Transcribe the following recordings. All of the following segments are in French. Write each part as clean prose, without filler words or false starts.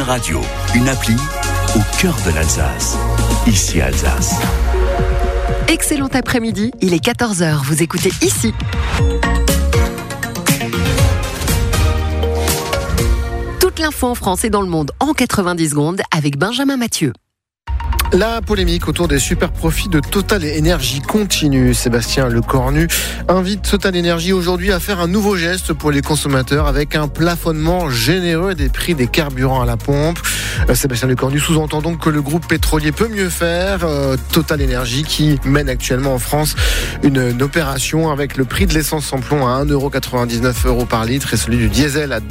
Radio, une appli au cœur de l'Alsace. Ici Alsace. Excellent après-midi, il est 14h, vous écoutez ici. Toute l'info en France et dans le monde en 90 secondes avec Benjamin Mathieu. La polémique autour des super profits de Total Énergie continue. Sébastien Lecornu invite Total Énergie aujourd'hui à faire un nouveau geste pour les consommateurs avec un plafonnement généreux des prix des carburants à la pompe. Sébastien Lecornu sous-entend donc que le groupe pétrolier peut mieux faire. Total Énergie qui mène actuellement en France une opération avec le prix de l'essence sans plomb à 1,99€ par litre et celui du diesel à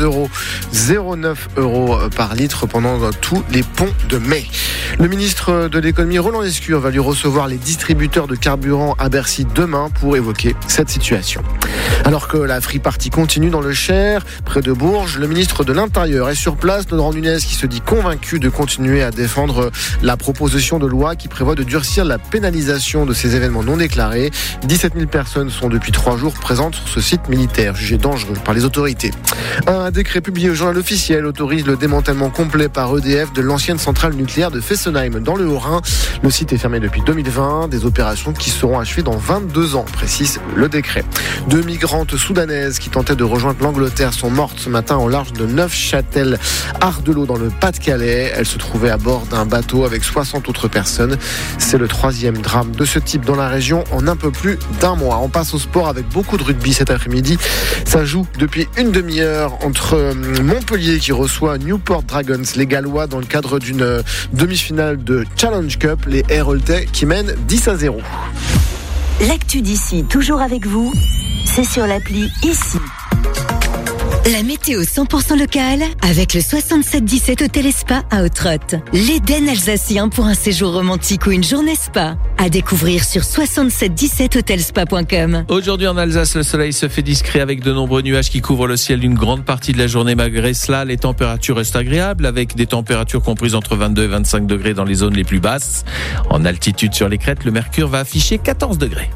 2,09€ par litre pendant tous les ponts de mai. Le ministre de l'économie Roland Lescure va lui recevoir les distributeurs de carburant à Bercy demain pour évoquer cette situation. Alors que la free party continue dans le Cher, près de Bourges, le ministre de l'Intérieur est sur place, Laurent Nunez, qui se dit convaincu de continuer à défendre la proposition de loi qui prévoit de durcir la pénalisation de ces événements non déclarés. 17 000 personnes sont depuis 3 jours présentes sur ce site militaire, jugé dangereux par les autorités. Un décret publié au journal officiel autorise le démantèlement complet par EDF de l'ancienne centrale nucléaire de Fessenheim dans le Haut-Rhin. Le site est fermé depuis 2020, des opérations qui seront achevées dans 22 ans, précise le décret. 2 migrantes soudanaises qui tentaient de rejoindre l'Angleterre sont mortes ce matin au large de Neufchâtel-Ardelot dans le Pas-de-Calais. Elles se trouvaient à bord d'un bateau avec 60 autres personnes. C'est le 3e drame de ce type dans la région en un peu plus d'un mois. On passe au sport avec beaucoup de rugby cet après-midi. Ça joue depuis une demi-heure entre Montpellier qui reçoit Newport Dragons, les Gallois, dans le cadre d'une demi-finale de Challenge Cup, les Héraultais qui mènent 10-0. L'actu d'ici, toujours avec vous, c'est sur l'appli ici. La météo 100% locale avec le 6717 Hôtel et Spa à Autrotte. L'Éden alsacien pour un séjour romantique ou une journée spa. À découvrir sur 6717hotelspa.com. Aujourd'hui en Alsace, le soleil se fait discret avec de nombreux nuages qui couvrent le ciel d'une grande partie de la journée. Malgré cela, les températures restent agréables avec des températures comprises entre 22 et 25 degrés dans les zones les plus basses. En altitude sur les crêtes, le mercure va afficher 14 degrés.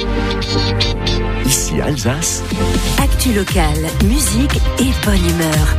Ici Alsace. Actu locale, musique et bonne humeur.